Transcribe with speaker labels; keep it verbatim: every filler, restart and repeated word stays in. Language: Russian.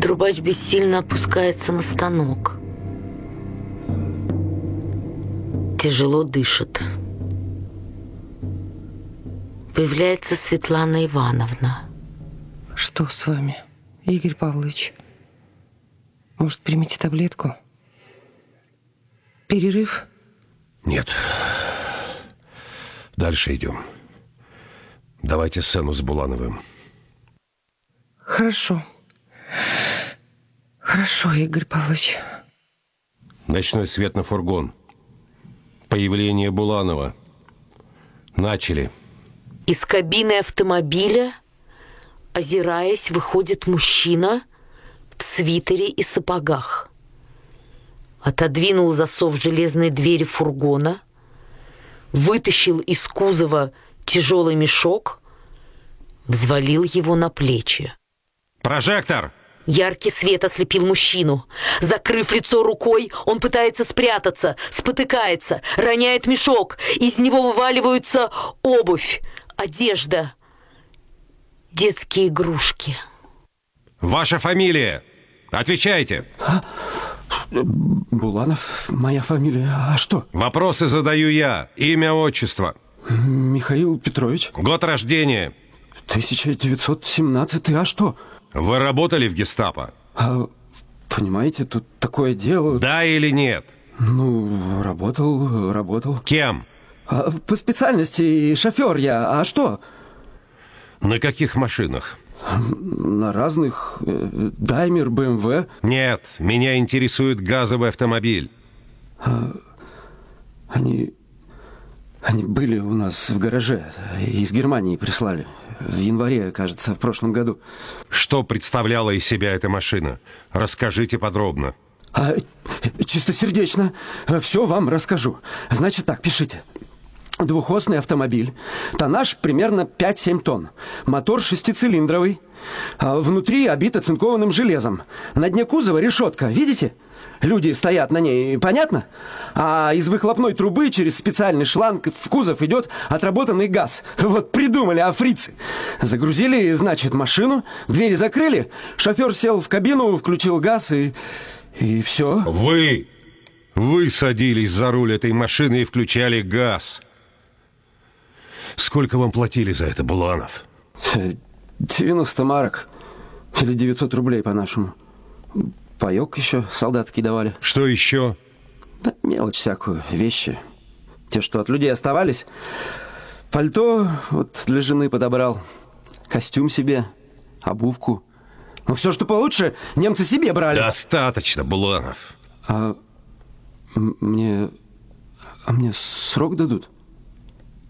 Speaker 1: Трубач бессильно опускается на станок. Тяжело дышит. Появляется Светлана Ивановна.
Speaker 2: Что с вами, Игорь Павлович? Может, примите таблетку? Перерыв?
Speaker 3: Нет. Дальше идем. Давайте сцену с Булановым.
Speaker 2: Хорошо. Хорошо, Игорь Павлович.
Speaker 3: Ночной свет на фургон. Появление Буланова. Начали.
Speaker 1: Из кабины автомобиля, озираясь, выходит мужчина в свитере и сапогах. Отодвинул засов железной двери фургона, вытащил из кузова тяжелый мешок, взвалил его на плечи.
Speaker 3: Прожектор!
Speaker 1: Яркий свет ослепил мужчину. Закрыв лицо рукой, он пытается спрятаться, спотыкается, роняет мешок. Из него вываливаются обувь, одежда, детские игрушки.
Speaker 3: Ваша фамилия? Отвечайте.
Speaker 4: А? Буланов, моя фамилия. А что?
Speaker 3: Вопросы задаю я. Имя, отчество.
Speaker 4: Михаил Петрович.
Speaker 3: Год рождения.
Speaker 4: тысяча девятьсот семнадцатый. А что?
Speaker 3: Вы работали в гестапо?
Speaker 4: А, понимаете, тут такое дело...
Speaker 3: Да или нет?
Speaker 4: Ну, работал, работал.
Speaker 3: Кем?
Speaker 4: А, по специальности шофер я. А что?
Speaker 3: На каких машинах?
Speaker 4: На разных. Даймер, бэ эм вэ.
Speaker 3: Нет, меня интересует газовый автомобиль.
Speaker 4: А, они... Они были у нас в гараже. Из Германии прислали. В январе, кажется, в прошлом году.
Speaker 3: Что представляла из себя эта машина? Расскажите подробно.
Speaker 4: А, чистосердечно. Все вам расскажу. Значит так, пишите. Двухосный автомобиль. Тоннаж примерно пять-семь тонн. Мотор шестицилиндровый. А внутри обито цинкованным железом. На дне кузова решетка. Видите? Люди стоят на ней, понятно? А из выхлопной трубы через специальный шланг в кузов идет отработанный газ. Вот придумали, а фрицы. Загрузили, значит, машину, двери закрыли, шофер сел в кабину, включил газ и... и все.
Speaker 3: Вы! Вы садились за руль этой машины и включали газ. Сколько вам платили за это, Буланов?
Speaker 4: девяносто марок. Или девятьсот рублей по-нашему. Паёк еще солдатский давали.
Speaker 3: Что еще?
Speaker 4: Да мелочь всякую, вещи. Те, что от людей оставались. Пальто вот для жены подобрал. Костюм себе, обувку. Ну все, что получше, немцы себе брали.
Speaker 3: Достаточно, Буланов.
Speaker 4: А мне... А мне срок дадут?